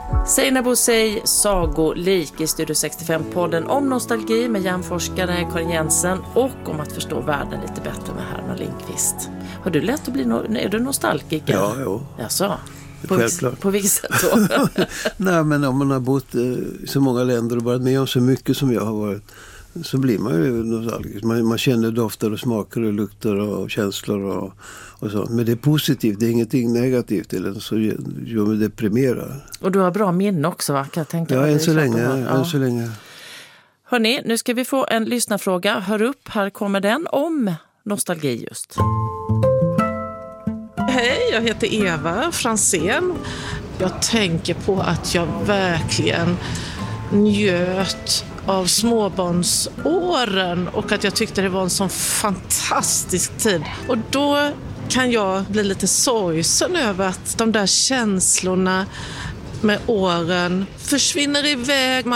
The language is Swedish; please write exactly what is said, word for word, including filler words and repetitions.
Seinabo Bouzey, sagolik i Studio sextiofem-podden om nostalgi med hjärnforskare Karin Jensen och om att förstå världen lite bättre med Herman Lindqvist. Har du lätt att bli, no- är du nostalgiker? Ja, jo. Jaså? På, Självklart. på vilket sätt då? Nej, men om man har bott i så många länder och varit med om så mycket som jag har varit, så blir man ju nostalgisk. Man, man känner dofter och smaker och lukter och känslor och, och så. Men det är positivt, det är ingenting negativt till en, så gör mig deprimerad. Och du har bra minne också, va? Kan jag tänka ja, mig. än så länge. Ja. Än så länge. Hörrni, nu ska vi få en lyssnarfråga. Hör upp, här kommer den om nostalgi just. Hej, jag heter Eva Fransén. Jag tänker på att jag verkligen njöt av småbarnsåren och att jag tyckte det var en sån fantastisk tid. Och då kan jag bli lite sorgsen över att de där känslorna med åren försvinner iväg.